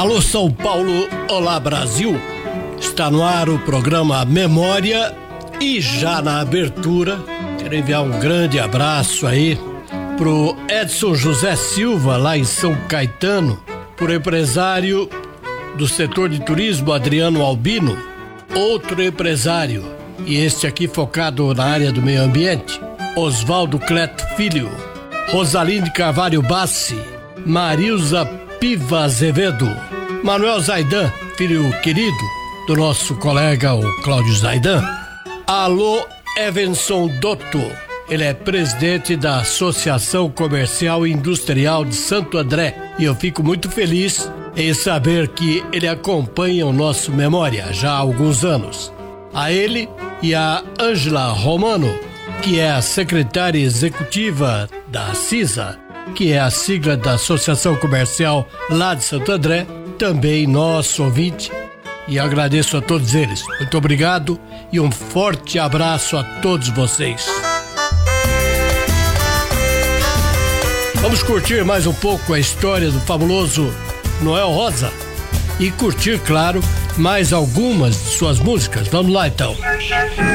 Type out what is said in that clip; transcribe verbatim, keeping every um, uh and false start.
Alô São Paulo, olá Brasil, está no ar o programa Memória e já na abertura quero enviar um grande abraço aí pro Edson José Silva lá em São Caetano, pro empresário do setor de turismo Adriano Albino, outro empresário e este aqui focado na área do meio ambiente, Oswaldo Cleto Filho, Rosaline Carvalho Bassi, Marilza Piva Azevedo, Manuel Zaidan, filho querido do nosso colega o Cláudio Zaidan. Alô Evanson Dotto, ele é presidente da Associação Comercial e Industrial de Santo André e eu fico muito feliz em saber que ele acompanha o nosso Memória já há alguns anos. A ele e a Ângela Romano, que é a secretária executiva da CISA, que é a sigla da Associação Comercial lá de Santo André, também nosso ouvinte, e agradeço a todos eles. Muito obrigado e um forte abraço a todos vocês. Vamos curtir mais um pouco a história do fabuloso Noel Rosa e curtir, claro, mais algumas de suas músicas. Vamos lá então.